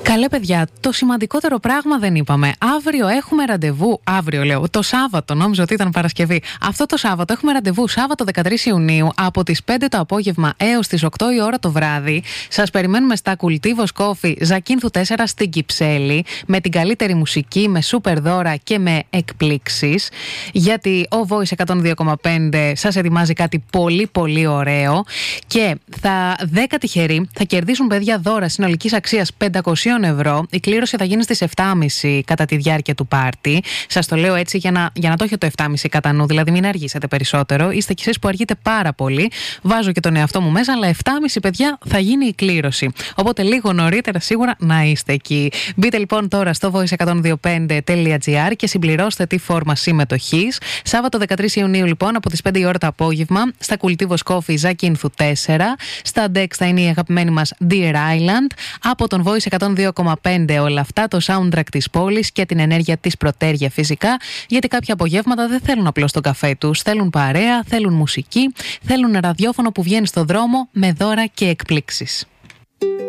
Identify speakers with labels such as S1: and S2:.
S1: Καλέ παιδιά, το σημαντικότερο πράγμα δεν είπαμε. Αύριο έχουμε ραντεβού. Αύριο λέω, το Σάββατο, νόμιζα ότι ήταν Παρασκευή. Αυτό το Σάββατο έχουμε ραντεβού, Σάββατο 13 Ιουνίου, από τις 5 το απόγευμα έως τις 8 η ώρα το βράδυ. Σας περιμένουμε στα Cultivos Coffee, Ζακίνθου 4 στην Κυψέλη, με την καλύτερη μουσική, με σούπερ δώρα και με εκπλήξεις. Γιατί ο Voice 102,5 σας ετοιμάζει κάτι πολύ πολύ ωραίο. Και 10 τυχεροί θα κερδίσουν, παιδιά, δώρα συνολικής αξίας 500 ευρώ. Η κλήρωση θα γίνει στις 7.30 κατά τη διάρκεια του πάρτι. Σας το λέω έτσι για να το έχετε το 7.30 κατά νου, δηλαδή μην αργήσετε περισσότερο. Είστε κι εσείς που αργείτε πάρα πολύ. Βάζω και τον εαυτό μου μέσα, αλλά 7.30 παιδιά θα γίνει η κλήρωση. Οπότε λίγο νωρίτερα σίγουρα να είστε εκεί. Μπείτε λοιπόν τώρα στο voice125.gr και συμπληρώστε τη φόρμα συμμετοχής. Σάββατο 13 Ιουνίου λοιπόν από τις 5 η ώρα το απόγευμα στα Cultivos Coffee Ζακίνθου 4. Στα Dex θα είναι η αγαπημένη μας Dear Island. Από τον Voice 102,5 όλα αυτά, το soundtrack της πόλης και την ενέργεια της Πρωτέρια φυσικά, γιατί κάποια απογεύματα δεν θέλουν απλώς τον καφέ τους, θέλουν παρέα, θέλουν μουσική, θέλουν ραδιόφωνο που βγαίνει στο δρόμο με δώρα και εκπλήξεις.